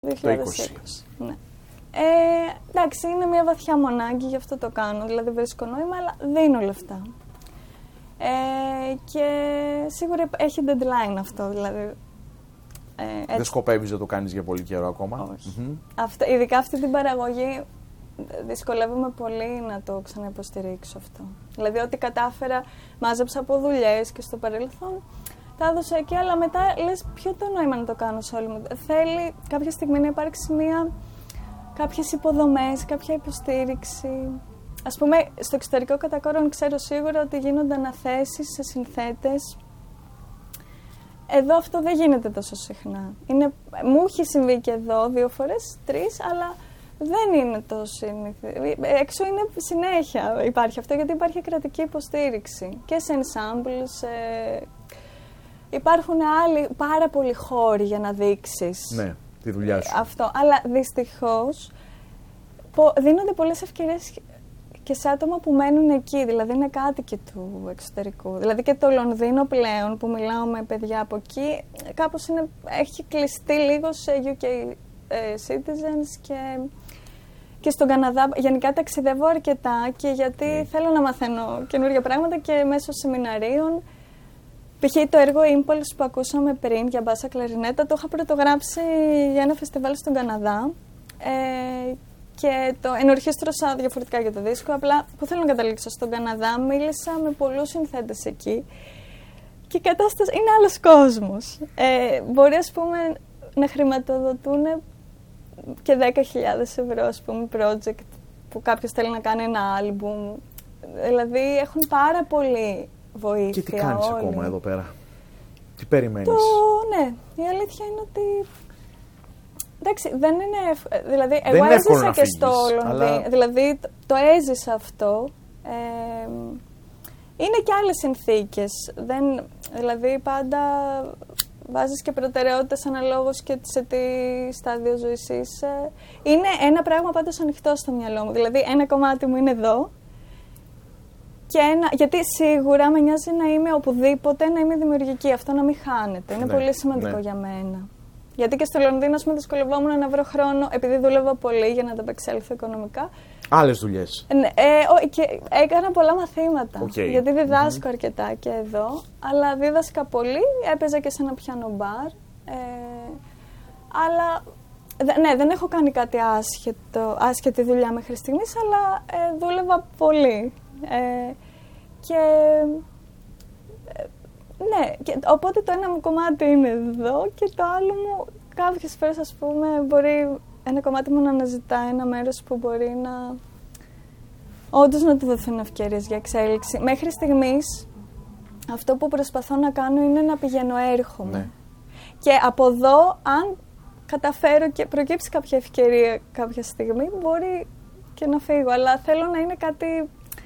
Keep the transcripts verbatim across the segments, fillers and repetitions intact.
δύο χιλιάδες είκοσι. Ναι. Ε, εντάξει, είναι μια βαθιά μου ανάγκη, γι' αυτό το κάνω. Δηλαδή βρίσκω νόημα, αλλά δίνω λεφτά. Ε, και σίγουρα έχει deadline αυτό. Δηλαδή, ε, δεν σκοπεύεις να το κάνεις για πολύ καιρό ακόμα? Όχι. Mm-hmm. Αυτό, ειδικά αυτή την παραγωγή δυσκολεύομαι πολύ να το ξαναυποστηρίξω αυτό. Δηλαδή ό,τι κατάφερα, μάζεψα από δουλειές και στο παρελθόν, τα έδωσα εκεί, αλλά μετά λες ποιο το νόημα να το κάνω σε όλη μου. Θέλει κάποια στιγμή να υπάρξει μια, κάποιες υποδομές, κάποια υποστήριξη. Ας πούμε, στο εξωτερικό κατά κόρον ξέρω σίγουρα ότι γίνονται αναθέσεις σε συνθέτες. Εδώ αυτό δεν γίνεται τόσο συχνά. Είναι, μου έχει συμβεί και εδώ δύο φορές, τρεις, αλλά δεν είναι τόσο συνήθι. Έξω είναι συνέχεια υπάρχει αυτό, γιατί υπάρχει κρατική υποστήριξη και σε ensemble, σε... υπάρχουν άλλοι πάρα πολλοί χώροι για να δείξεις, ναι, τη δουλειά σου. Αυτό, αλλά δυστυχώς δίνονται πολλές ευκαιρίες και σε άτομα που μένουν εκεί, δηλαδή είναι κάτοικοι του εξωτερικού. Δηλαδή και το Λονδίνο πλέον, που μιλάω με παιδιά από εκεί, κάπως είναι, έχει κλειστεί λίγο σε γιου κέι citizens και, και στον Καναδά. Γενικά ταξιδεύω αρκετά και γιατί mm. θέλω να μαθαίνω καινούργια πράγματα και μέσω σεμιναρίων. Π.χ. το έργο Impulse που ακούσαμε πριν για μπάσα κλαρινέτα, το είχα πρωτογράψει για ένα φεστιβάλ στον Καναδά. Ε, Και το ενορχίστρωσα διαφορετικά για το δίσκο, απλά που θέλω να καταλήξω στον Καναδά, μίλησα με πολλούς συνθέτες εκεί και η κατάσταση είναι άλλος κόσμος. Ε, μπορεί, ας πούμε, να χρηματοδοτούν και δέκα χιλιάδες ευρώ, ας πούμε, project που κάποιος θέλει να κάνει ένα άλμπουμ. Δηλαδή, έχουν πάρα πολύ βοήθεια. Και τι κάνεις όλοι. Ακόμα εδώ πέρα? Τι περιμένεις? Το, ναι, η αλήθεια είναι ότι... Εντάξει, δεν είναι. Δηλαδή, δεν εγώ είναι έζησα και στο Λονδίνο. Αλλά... Δηλαδή, το, το έζησα αυτό. Ε, είναι και άλλες συνθήκες. Δεν, δηλαδή, πάντα βάζεις και προτεραιότητες αναλόγως και σε τι στάδιο ζωής είσαι. Είναι ένα πράγμα πάντως ανοιχτό στο μυαλό μου. Δηλαδή, ένα κομμάτι μου είναι εδώ. Και ένα, γιατί σίγουρα με νοιάζει να είμαι οπουδήποτε, να είμαι δημιουργική. Αυτό να μην χάνεται. Είναι ναι, πολύ σημαντικό ναι. για μένα. Γιατί και στο Λονδίνο με δυσκολευόμουν να βρω χρόνο, επειδή δούλευα πολύ για να ανταπεξέλθω οικονομικά. Άλλες δουλειές. Ναι, ε, και έκανα πολλά μαθήματα. Okay. Γιατί διδάσκω mm-hmm. αρκετά και εδώ. Αλλά δίδασκα πολύ, έπαιζα και σε ένα πιάνο μπαρ. Ε, αλλά ναι, δεν έχω κάνει κάτι άσχετο, άσχετη δουλειά μέχρι στιγμής, αλλά ε, δούλευα πολύ. Ε, και... Ναι, και, οπότε το ένα μου κομμάτι είναι εδώ και το άλλο μου κάποιες φορές, ας πούμε, μπορεί ένα κομμάτι μου να αναζητά ένα μέρος που μπορεί να όντως να του δοθούν ευκαιρίες για εξέλιξη. Μέχρι στιγμής αυτό που προσπαθώ να κάνω είναι να πηγαίνω έρχομαι. Ναι. Και από εδώ, αν καταφέρω και προκύψει κάποια ευκαιρία κάποια στιγμή, μπορεί και να φύγω. Αλλά θέλω να είναι κάτι...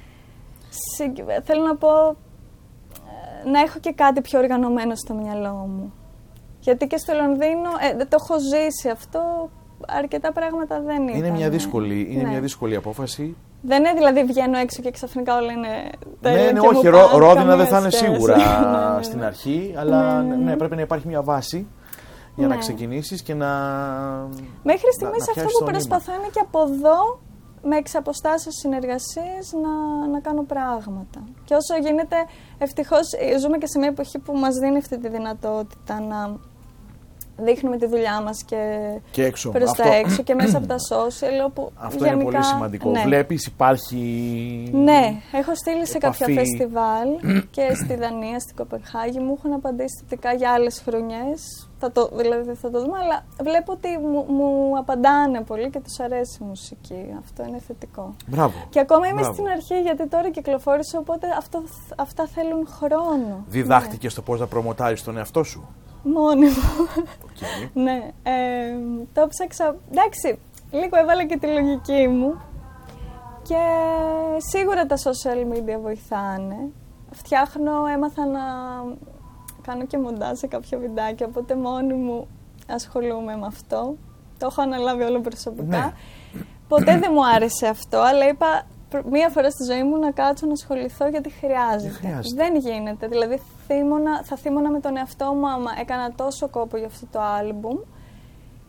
Θέλω να πω... να έχω και κάτι πιο οργανωμένο στο μυαλό μου. Γιατί και στο Λονδίνο, ε, δεν το έχω ζήσει αυτό, αρκετά πράγματα δεν είναι. Είναι μια δύσκολη, είναι ναι. μια δύσκολη απόφαση. Δεν είναι δηλαδή βγαίνω έξω και ξαφνικά όλα είναι τέλεια. Ναι, ναι, και όχι, ρό, ρόδινα δεν θα είναι σίγουρα ναι, ναι. στην αρχή, αλλά ναι, ναι, ναι, πρέπει να υπάρχει μια βάση για ναι. να ξεκινήσεις και να... Μέχρι στιγμής να, να αυτό που προσπαθώ είναι και από εδώ, με εξαποστάσεις συνεργασίες, να, να κάνω πράγματα. Και όσο γίνεται, ευτυχώς ζούμε και σε μια εποχή που μας δίνει αυτή τη δυνατότητα να δείχνουμε τη δουλειά μας και, και έξω. προς αυτό... τα έξω και μέσα από τα social. Όπου αυτό γενικά, είναι πολύ σημαντικό. Ναι. Βλέπεις, υπάρχει... Ναι, έχω στείλει σε επαφή. κάποια φεστιβάλ και στη Δανία, στην Κοπενχάγη. Μου έχουν απαντήσει θετικά για άλλες χρονιές. Θα το, δηλαδή θα το δούμε, αλλά βλέπω ότι μου, μου απαντάνε πολύ και τους αρέσει η μουσική. Αυτό είναι θετικό. Μπράβο. Και ακόμα είμαι Μπράβο. στην αρχή, γιατί τώρα κυκλοφόρησε, οπότε αυτό, αυτά θέλουν χρόνο. Διδάχτηκες ναι. το πώς να προμοτάρεις τον εαυτό σου? Μόνη μου. Okay. Ναι. Ε, το ψάξα. Εντάξει, λίγο έβαλα και τη λογική μου. Και σίγουρα τα social media βοηθάνε. Φτιάχνω, έμαθα να κάνω και μοντάζ σε κάποια βιντεάκια, οπότε μόνη μου ασχολούμαι με αυτό. Το έχω αναλάβει όλο προσωπικά. Ναι. Ποτέ δεν μου άρεσε αυτό, αλλά είπα μία φορά στη ζωή μου να κάτσω να ασχοληθώ, γιατί χρειάζεται. χρειάζεται. Δεν γίνεται. Δηλαδή θύμωνα, θα θύμωνα με τον εαυτό μου άμα έκανα τόσο κόπο για αυτό το άλμπουμ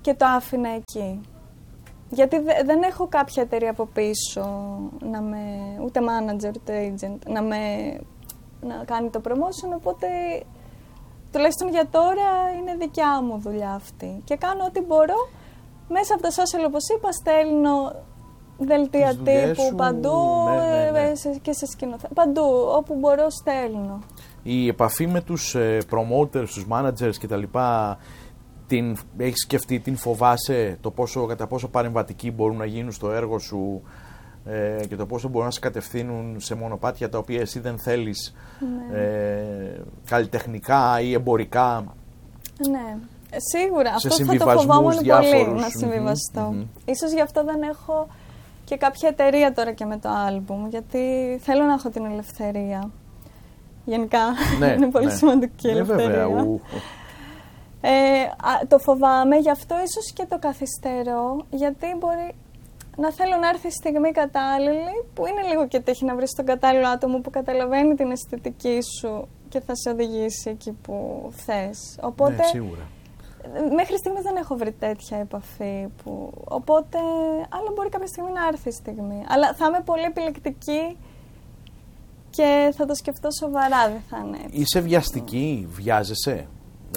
και το άφηνα εκεί. Γιατί δε, δεν έχω κάποια εταιρεία από πίσω, να με, ούτε manager, ούτε agent, να, με, να κάνει το promotion, οπότε τουλάχιστον για τώρα είναι δικιά μου δουλειά αυτή. Και κάνω ό,τι μπορώ. Μέσα από τα social, όπως είπα, στέλνω δελτία τύπου σου, παντού, ναι, ναι, ναι. και σε σκηνοθέτη. Παντού, όπου μπορώ στέλνω. Η επαφή με τους ε, promoters, τους managers κτλ. Την έχεις σκεφτεί, την φοβάσαι, το πόσο, κατά πόσο παρεμβατικοί μπορούν να γίνουν στο έργο σου ε, και το πόσο μπορούν να σε κατευθύνουν σε μονοπάτια τα οποία εσύ δεν θέλεις, ναι. ε, καλλιτεχνικά ή εμπορικά. Ναι, σίγουρα. Αυτό θα το φοβόμουν πολύ, να συμβιβαστώ. Mm-hmm. Ίσως γι' αυτό δεν έχω και κάποια εταιρεία τώρα και με το άλμπουμ, γιατί θέλω να έχω την ελευθερία. Γενικά, ναι, είναι πολύ ναι. σημαντική η ναι, ελευθερία. Βέβαια, Ε, α, το φοβάμαι, γι' αυτό ίσως και το καθυστερώ, γιατί μπορεί να θέλω να έρθει η στιγμή κατάλληλη, που είναι λίγο και τύχη να βρεις τον κατάλληλο άτομο που καταλαβαίνει την αισθητική σου και θα σε οδηγήσει εκεί που θες. Οπότε, ναι, σίγουρα. Μέχρι στιγμής δεν έχω βρει τέτοια επαφή, που, οπότε, αλλά μπορεί κάποια στιγμή να έρθει η στιγμή. Αλλά θα είμαι πολύ επιλεκτική και θα το σκεφτώ σοβαρά, δεν θα είναι έτσι. Είσαι βιαστική, βιάζεσαι?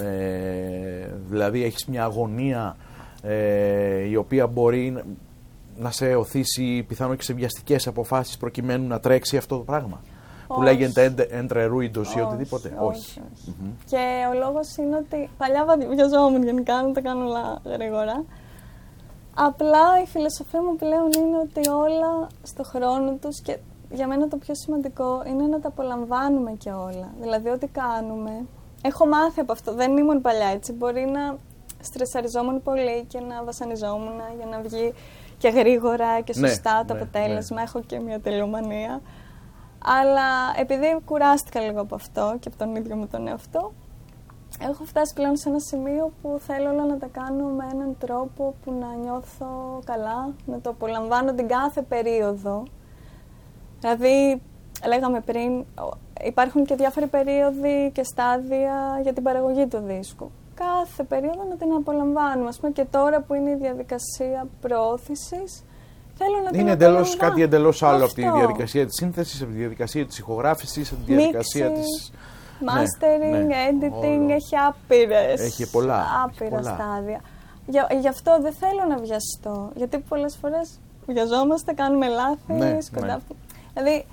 Ε, δηλαδή έχεις μια αγωνία ε, η οποία μπορεί να, να σε οθήσει πιθανόν και σε βιαστικές αποφάσεις προκειμένου να τρέξει αυτό το πράγμα, όχι. Που λέγεται εντρερούιντος ή οτιδήποτε? Όχι, όχι, όχι. Mm-hmm. Και ο λόγος είναι ότι παλιά βιαζόμουν γενικά, να τα κάνω όλα γρήγορα. Απλά η φιλοσοφία μου πλέον είναι ότι όλα στο χρόνο τους, και για μένα το πιο σημαντικό είναι να τα απολαμβάνουμε και όλα. Δηλαδή ό,τι κάνουμε. Έχω μάθει από αυτό, δεν ήμουν παλιά έτσι. Μπορεί να στρεσαριζόμουν πολύ και να βασανιζόμουν για να βγει και γρήγορα και σωστά ναι, το ναι, αποτέλεσμα. Ναι. Έχω και μια τελειομανία. Αλλά επειδή κουράστηκα λίγο από αυτό και από τον ίδιο με τον εαυτό, έχω φτάσει πλέον σε ένα σημείο που θέλω όλα να τα κάνω με έναν τρόπο που να νιώθω καλά, να το απολαμβάνω την κάθε περίοδο. Δηλαδή, λέγαμε πριν, υπάρχουν και διάφοροι περίοδοι και στάδια για την παραγωγή του δίσκου. Κάθε περίοδο να την απολαμβάνουμε. Ας πούμε και τώρα που είναι η διαδικασία προώθησης, θέλω να την είναι εντελώς κάτι εντελώς άλλο από τη διαδικασία της σύνθεσης, από τη διαδικασία της ηχογράφησης, από τη διαδικασία Mixing, της... mastering, ναι, editing, όλο. Έχει άπειρες, έχει πολλά, άπειρα έχει πολλά. στάδια. Για, γι' αυτό δεν θέλω να βιαστώ, γιατί πολλές φορές βιαζόμαστε, κάνουμε λάθη, ναι, σκοντά... ναι. Δηλαδή,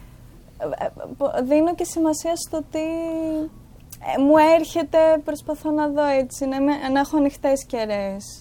δίνω και σημασία στο τι ε, μου έρχεται, προσπαθώ να δω έτσι, να, είμαι, να έχω ανοιχτές κεραίες.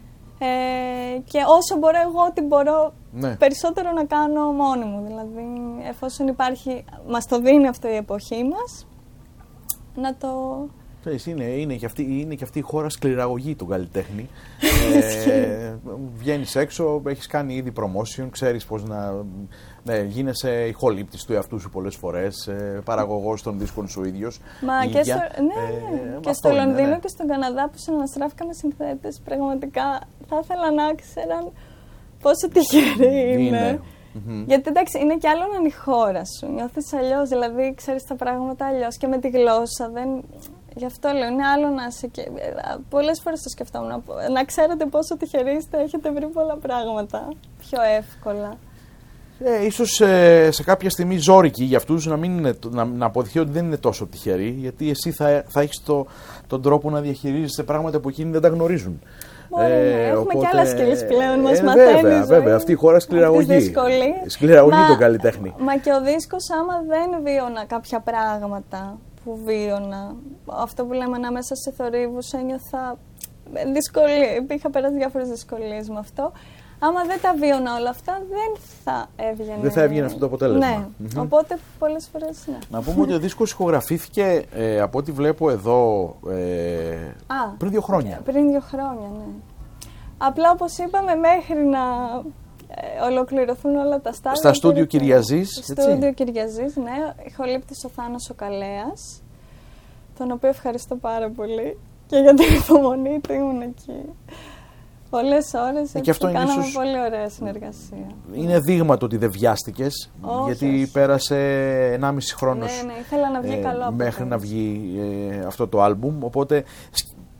Ε, και όσο μπορώ εγώ, ό,τι μπορώ ναι. περισσότερο να κάνω μόνη μου. Δηλαδή, εφόσον υπάρχει, μας το δίνει αυτό η εποχή μας, να το... Είναι, είναι, και αυτή, είναι και αυτή η χώρα σκληραγωγή τον καλλιτέχνη. ε, βγαίνεις έξω, έχεις κάνει ήδη promotion, ξέρεις πώς να ναι, γίνεσαι ηχολήπτης του εαυτού σου πολλές φορές, ε, παραγωγός των δίσκων σου ίδιος. Μα και στο, ναι, ε, και στο Λονδίνο είναι, ναι. και στον Καναδά που συναναστράφηκα με συνθέτες, πραγματικά θα ήθελα να ξέραν πόσο τυχερή είναι. είναι. Mm-hmm. Γιατί εντάξει, είναι κι άλλο να είναι η χώρα σου. Νιώθεις αλλιώς, δηλαδή ξέρεις τα πράγματα αλλιώς και με τη γλώσσα. Δεν... Γι' αυτό λέω, είναι άλλο να είσαι. Και... Πολλές φορές το σκεφτόμουν. Να, να ξέρετε πόσο τυχεροί είστε, έχετε βρει πολλά πράγματα πιο εύκολα. Ε, ίσως ε, σε κάποια στιγμή ζώρικοι για αυτούς να, μην είναι, να, να αποδειχθεί ότι δεν είναι τόσο τυχεροί, γιατί εσύ θα, θα έχεις το, τον τρόπο να διαχειρίζεσαι πράγματα που εκείνοι δεν τα γνωρίζουν. Μπορεί, ε, ναι. Έχουμε οπότε, και άλλα skills πλέον, μας ε, μαθαίνει. Βέβαια, βέβαια, αυτή η χώρα σκληραγωγή. Σκληραγωγή τον καλλιτέχνη. Μα και ο δίσκος, άμα δεν βίωνα κάποια πράγματα που βίωνα, αυτό που λέμε ανάμεσα σε θορύβους, ένιωθα δυσκολία. Είχα περάσει διάφορες δυσκολίες με αυτό. Άμα δεν τα βίωνα όλα αυτά, δεν θα έβγαινε. Δεν θα έβγαινε αυτό το αποτέλεσμα. Ναι. Mm-hmm. Οπότε πολλές φορές ναι. Να πούμε ότι ο δίσκος ηχογραφήθηκε ε, από ό,τι βλέπω εδώ ε, Α, πριν δύο χρόνια. Πριν δύο χρόνια, ναι. Απλά όπως είπαμε, μέχρι να ε, ολοκληρωθούν όλα τα στάδια. Στα στούντιο Κυριαζής. Στα στούντιο Κυριαζής, ναι. Ηχολήπτης ο Θάνος ο Καλέας, τον οποίο ευχαριστώ πάρα πολύ και για την υπομονή του, ήμουν εκεί. Πολλές ώρες, έτσι, και κάναμε ίσως... πολύ ωραία συνεργασία. Είναι δείγμα το ότι δεν βιάστηκες, όχι, γιατί όχι. πέρασε ενάμιση χρόνος ναι, ναι, ήθελα να βγει ε, καλό μέχρι να βγει ε, αυτό το άλμπουμ, οπότε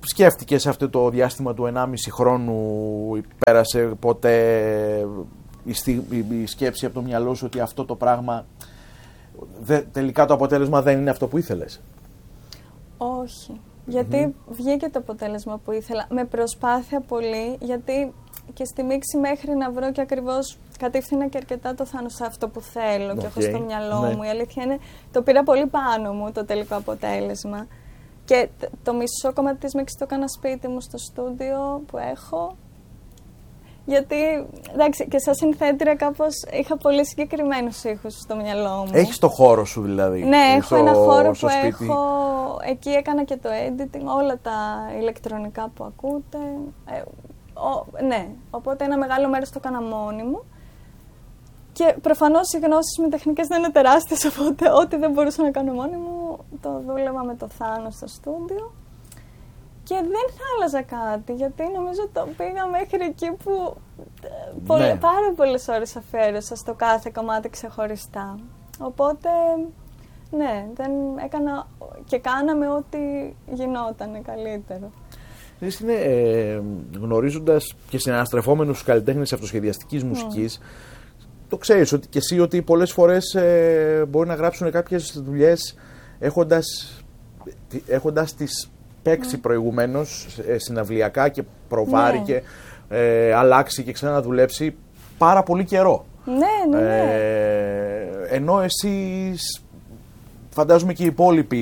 σκέφτηκες αυτό το διάστημα του ενάμιση χρόνου, πέρασε ποτέ η, στι, η, η σκέψη από το μυαλό σου ότι αυτό το πράγμα, δε, τελικά το αποτέλεσμα δεν είναι αυτό που ήθελες? Όχι, γιατί mm-hmm. βγήκε το αποτέλεσμα που ήθελα, με προσπάθεια πολύ, γιατί και στη μίξη μέχρι να βρω και ακριβώς κατεύθυνα και αρκετά το θάνος σε αυτό που θέλω okay. και έχω στο μυαλό ναι. μου. Η αλήθεια είναι, το πήρα πολύ πάνω μου το τελικό αποτέλεσμα. Και το μισό κομμάτι της μίξης το έκανα σπίτι μου στο στούντιο που έχω. Γιατί, εντάξει, και σαν συνθέτηρα κάπως είχα πολύ συγκεκριμένους ήχους στο μυαλό μου. Έχεις το χώρο σου δηλαδή? Ναι, έχω στο, ένα χώρο που σπίτι. έχω, εκεί έκανα και το editing, όλα τα ηλεκτρονικά που ακούτε. Ε, ο, ναι, οπότε ένα μεγάλο μέρος το έκανα μόνη μου. Και προφανώς οι γνώσεις με τεχνικές δεν είναι τεράστιες, οπότε ό,τι δεν μπορούσα να κάνω μόνη μου, το δούλευα με το Θάνο στο στούντιο. Και δεν θα άλλαζα κάτι, γιατί νομίζω το πήγα μέχρι εκεί που ναι. πάρα πολλές ώρες αφιέρωσα στο κάθε κομμάτι ξεχωριστά. Οπότε, ναι, δεν έκανα και κάναμε ό,τι γινόταν καλύτερο. Είναι, ε, γνωρίζοντας και συναναστρεφόμενους καλλιτέχνες αυτοσχεδιαστικής μουσικής, mm. το ξέρεις ότι και εσύ ότι πολλές φορές ε, μπορεί να γράψουν κάποιες δουλειές έχοντας, έχοντας τις παίξει mm. προηγουμένως ε, συναυλιακά και προβάρει mm. και ε, αλλάξει και ξαναδουλέψει πάρα πολύ καιρό. Ναι, ναι, ναι. Ε, ενώ εσείς, φαντάζομαι και οι υπόλοιποι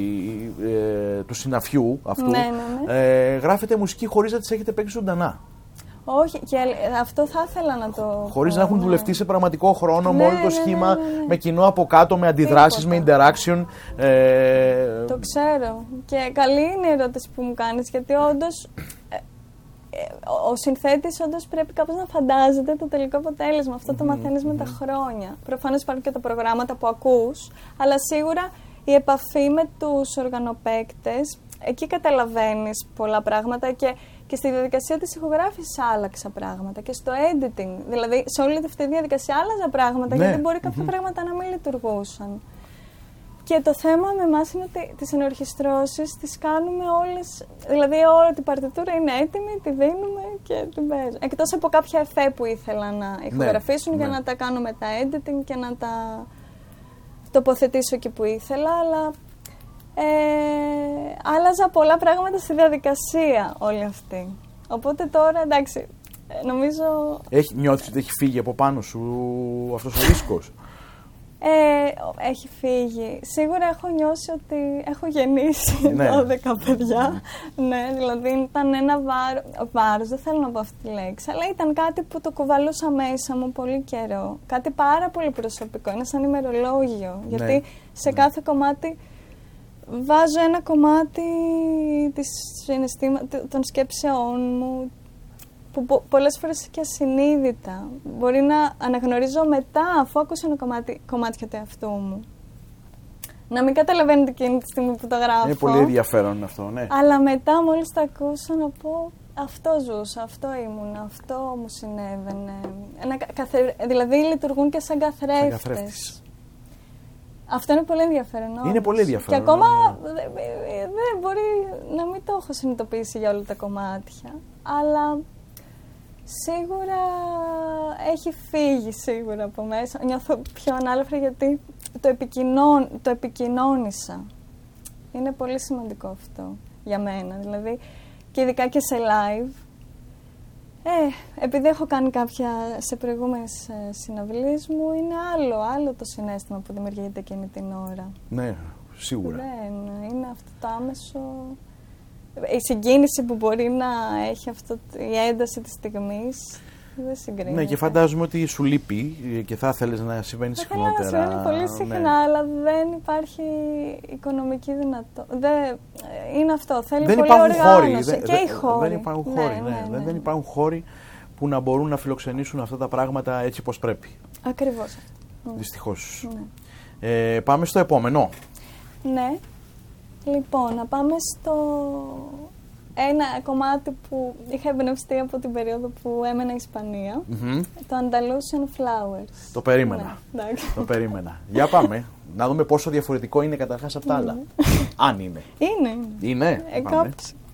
ε, του συναφιού αυτού, ναι, ναι, ναι. Ε, γράφετε μουσική χωρίς να τις έχετε παίξει ζωντανά. Όχι, και αυτό θα ήθελα να το... Χωρίς να έχουν ναι. δουλευτεί σε πραγματικό χρόνο, ναι, με όλο το ναι, σχήμα, ναι, ναι, ναι. με κοινό από κάτω, με αντιδράσεις, Τίποτα. με interaction. Ε... Το ξέρω. Και καλή είναι η ερώτηση που μου κάνεις, γιατί όντως ε, ε, ο συνθέτης όντως πρέπει κάπως να φαντάζεται το τελικό αποτέλεσμα. Αυτό το μαθαίνεις mm-hmm. με τα χρόνια. Προφανώς υπάρχουν και τα προγράμματα που ακούς, αλλά σίγουρα η επαφή με τους οργανοπαίκτες, εκεί καταλαβαίνεις πολλά πράγματα και, και στη διαδικασία της ηχογράφησης άλλαξα πράγματα και στο editing. Δηλαδή, σε όλη αυτή τη διαδικασία άλλαζα πράγματα, ναι. γιατί μπορεί κάποια mm-hmm. πράγματα να μην λειτουργούσαν. Και το θέμα με εμάς είναι ότι τις ενορχιστρώσεις τις κάνουμε όλες, δηλαδή όλη την παρτιτούρα είναι έτοιμη, τη δίνουμε και την παίζουμε. Εκτός από κάποια εφέ που ήθελα να ηχογραφήσουν ναι, για ναι. να τα κάνω με τα editing και να τα τοποθετήσω εκεί που ήθελα, αλλά ε, άλλαζα πολλά πράγματα στη διαδικασία όλη αυτή. Οπότε τώρα, εντάξει, νομίζω... Έχει, νιώθεις ότι έχει φύγει από πάνω σου αυτός ο ρίσκος? Ε, έχει φύγει. Σίγουρα έχω νιώσει ότι έχω γεννήσει ναι. δώδεκα παιδιά. ναι, δηλαδή ήταν ένα βάρο, βάρος, δεν θέλω να πω αυτή τη λέξη, αλλά ήταν κάτι που το κουβαλούσα μέσα μου πολύ καιρό. Κάτι πάρα πολύ προσωπικό, είναι σαν ημερολόγιο. Ναι. Γιατί σε κάθε κομμάτι βάζω ένα κομμάτι της συναισθήμα, των σκέψεών μου, που πο- πολλές φορές και ασυνείδητα. Μπορεί να αναγνωρίζω μετά, αφού άκουσα ένα κομμάτι, κομμάτια του εαυτού μου. Να μην καταλαβαίνετε εκείνη τη στιγμή που το γράφω. Είναι πολύ ενδιαφέρον αυτό, ναι. Αλλά μετά, μόλις το ακούσω, να πω αυτό ζούσα, αυτό ήμουν, αυτό μου συνέβαινε. Ένα, καθε, δηλαδή λειτουργούν και σαν καθρέφτες. Σαν καθρέφτης. Αυτό είναι πολύ ενδιαφέρον. Όμως. Είναι πολύ ενδιαφέρον. Και ακόμα ναι. δεν δε μπορεί να μην το έχω συνειδητοποιήσει για όλα τα κομμάτια. Αλλά σίγουρα έχει φύγει σίγουρα από μέσα. Νιώθω πιο ανάλαφρα γιατί το, επικοινών, το επικοινώνησα. Είναι πολύ σημαντικό αυτό για μένα. Δηλαδή, και ειδικά και σε live. Ε, επειδή έχω κάνει κάποια σε προηγούμενες ε, συναυλίες μου, είναι άλλο, άλλο το συναίσθημα που δημιουργείται εκείνη την ώρα. Ναι, σίγουρα. Δεν, είναι αυτό το άμεσο... Η συγκίνηση που μπορεί να έχει αυτό, η ένταση της στιγμής δεν συγκρίνεται. Ναι, και φαντάζομαι ότι σου λείπει και θα ήθελες να συμβαίνει θα συχνότερα. Θα ήθελα να συμβαίνει πολύ συχνά, ναι. αλλά δεν υπάρχει οικονομική δυνατότητα. Είναι αυτό, θέλει δεν πολύ οργάνωση. Χώροι, και οι χώροι. Δεν υπάρχουν ναι, χώροι, ναι, ναι, ναι. δεν υπάρχουν χώροι που να μπορούν να φιλοξενήσουν αυτά τα πράγματα έτσι όπως πρέπει. Ακριβώς αυτό. Δυστυχώς. Ναι. Ε, πάμε στο επόμενο. Ναι. Λοιπόν, να πάμε στο ένα κομμάτι που είχα εμπνευστεί από την περίοδο που έμενα Ισπανία. Mm-hmm. Το Andalusian Flowers. Το περίμενα. Ναι, το περίμενα. Για πάμε. Να δούμε πόσο διαφορετικό είναι καταρχάς από τα άλλα. Αν είναι. Είναι. Είναι. Ε, κάπως,